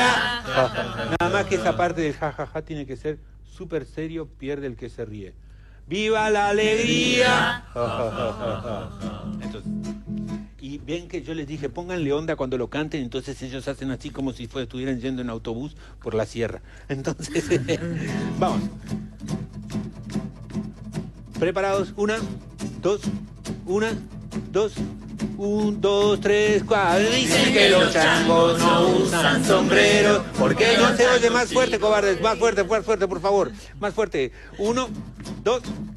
alegría. Nada más que esa parte del jajaja tiene que ser súper serio, pierde el que se ríe. ¡Viva la alegría! Entonces, y ven que yo les dije, pónganle onda cuando lo canten, entonces ellos hacen así como si estuvieran yendo en autobús por la sierra. Entonces, vamos. ¿Preparados? Una, dos, 1, 2, 3, 4. Dicen que los changos no usan sombreros. ¿Por qué no se oye? Más fuerte, cobardes. Más fuerte, por favor. Más fuerte. 1, 2.